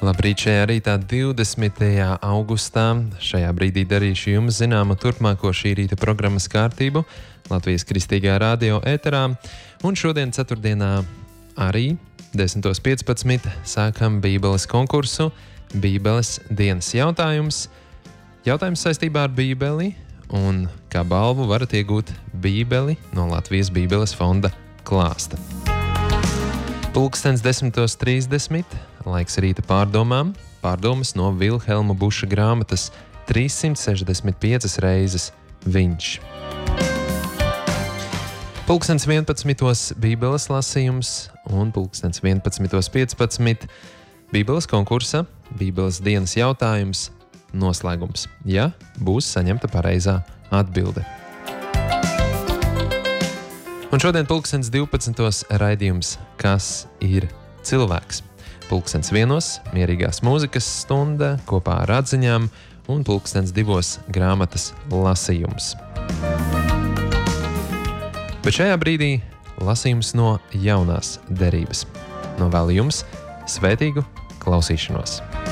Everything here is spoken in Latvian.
Labrīt, šajā rītā 20. augustā. Šajā brīdī darīšu jums zināmu turpmāko šī rīta programmas kārtību Latvijas Kristīgajā radio ēterā. Un šodien, ceturtdienā, arī 10.15. sākam Bībeles konkursu Bībeles dienas jautājums. Jautājums saistībā ar Bībeli, un kā balvu varat iegūt Bībeli no Latvijas Bībeles fonda klāsta. Pulkstens 10.30. Laiks rīta pārdomām. Pārdomas no Vilhelma Buša grāmatas 365 reizes viņš. Pulkstens 11. Bībeles lasījums un pulkstens 11.15. Bībeles konkursa Bībeles dienas jautājums noslēgums, ja būs saņemta pareizā atbilde. Un šodien pulkstens 12. raidījums Kas ir cilvēks? Pulkstens 1. mierīgās mūzikas stunda kopā ar atziņām un pulkstens 2. grāmatas lasījums. Bet šajā brīdī lasījums no jaunās derības. Novēlu jums svētīgu klausīšanos!